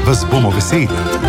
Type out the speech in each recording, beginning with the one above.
vas bomo veseli.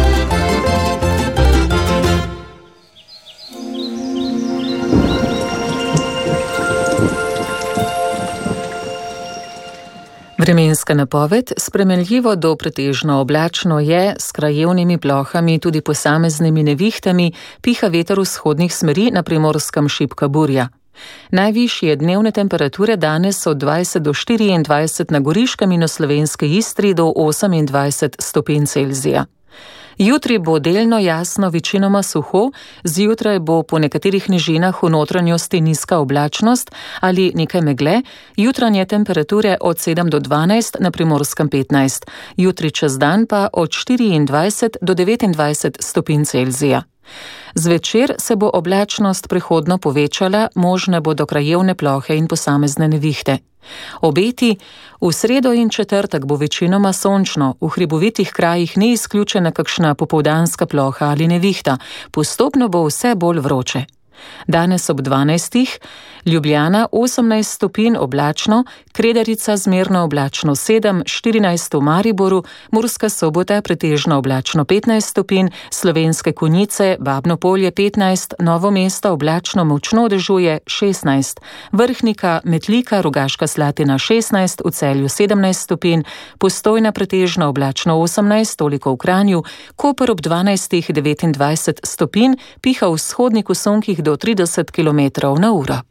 Vremenska napoved: spremenljivo do pretežno oblačno je, s krajevnimi plohami, tudi posameznimi nevihtami, piha veter vzhodnih smeri, na Primorskem šibka burja. Najvišje dnevne temperature danes od 20 do 24 na Goriškem in v slovenski Istri do 28 stopinj Celzija. Jutri bo delno jasno, večinoma suho, zjutraj bo po nekaterih nižinah v notranjosti nizka oblačnost ali nekaj megle, jutranje temperature od 7 do 12, na Primorskem 15, jutri čez dan pa od 24 do 29 stopinj Celzija. Zvečer se bo oblačnost prehodno povečala, možne bodo krajevne plohe in posamezne nevihte. Obeti: v sredo in četrtek bo večinoma sončno, v hribovitih krajih ni izključena kakšna popoldanska ploha ali nevihta, postopno bo vse bolj vroče. Danes ob 12. Ljubljana 18 stopinj oblačno, Kredarica zmerno oblačno 7, 14 v Mariboru, Murska Sobota pretežno oblačno 15 stopinj, Slovenske Konjice, Babno Polje 15, Novo mesto oblačno močno dežuje 16, Vrhnika, Metlika, Rogaška Slatina 16, v Celju 17 stopinj, Postojna pretežno oblačno 18, toliko v Kranju, Koper ob 12. 29 stopinj, piha v vzhodnih usunkih do 30 km/h.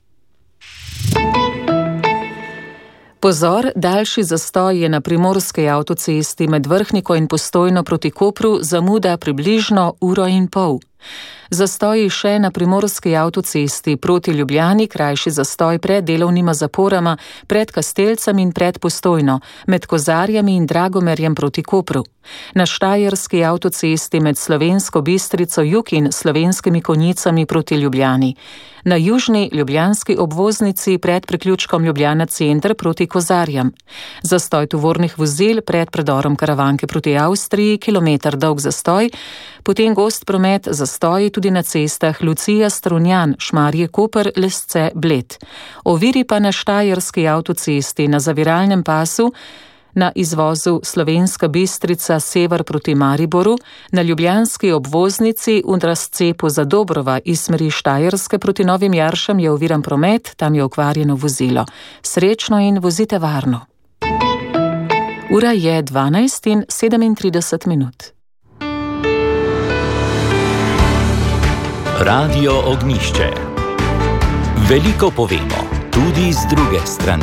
Pozor, daljši zastoj je na primorski avtocesti med Vrhniko in Postojno proti Kopru, zamuda približno 1,5 ure. Zastoji še na primorski avtocesti proti Ljubljani, krajši zastoj pred delovnima zaporama, pred Kastelcem in pred Postojno, med Kozarjami in Dragomerjem proti Kopru. Na štajerski avtocesti med Slovensko Bistrico jug in Slovenskimi Konjicami proti Ljubljani. Na južni ljubljanski obvoznici pred priključkom Ljubljana center proti Kozarjem. Zastoj tovornih vozil pred predorom Karavanke proti Avstriji, kilometer dolg zastoj, potem gost promet, zastoji tudi na cestah Lucija Strunjan, Šmarje Koper, Lesce Bled. Oviri pa na štajerski avtocesti na zaviralnem pasu, na izvozu Slovenska Bistrica sever proti Mariboru, na ljubljanski obvoznici v razcepu za Dobrova iz smeri Štajerske proti Novim Jaršam je oviran promet, tam je okvarjeno vozilo. Srečno in vozite varno. Ura je 12:37. Radio Ognjišče. Veliko povemo, tudi z druge strani.